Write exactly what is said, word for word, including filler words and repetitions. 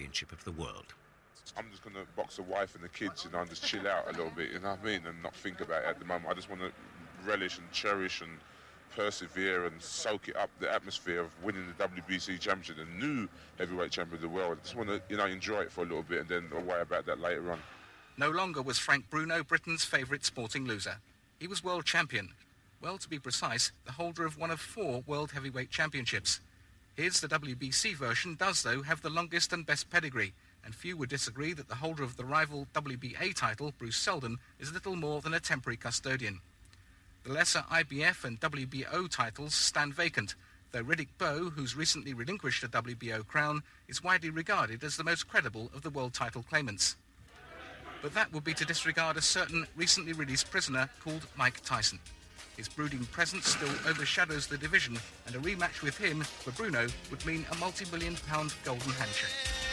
championship of the world. I'm just going to box the wife and the kids, you know, and just chill out a little bit, you know what I mean, and not think about it at the moment. I just want to relish and cherish and persevere and soak it up, the atmosphere of winning the W B C championship, the new heavyweight champion of the world. I just want to, you know, enjoy it for a little bit and then I'll worry about that later on. No longer was Frank Bruno Britain's favourite sporting loser. He was world champion. Well, to be precise, the holder of one of four world heavyweight championships. His, the W B C version, does, though, have the longest and best pedigree, and few would disagree that the holder of the rival W B A title, Bruce Seldon, is little more than a temporary custodian. The lesser I B F and W B O titles stand vacant, though Riddick Bowe, who's recently relinquished the W B O crown, is widely regarded as the most credible of the world title claimants. But that would be to disregard a certain recently released prisoner called Mike Tyson. His brooding presence still overshadows the division, and a rematch with him, for Bruno, would mean a multi-million pound golden handshake.